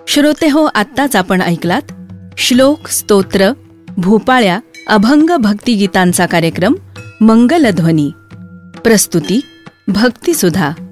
श्रोतेहो, आत्ताच आपण ऐकलात श्लोक, स्तोत्र, भूपाळ्या, अभंग भक्तिगीतांचा कार्यक्रम मंगलध्वनी. प्रस्तुती भक्तिसुधा.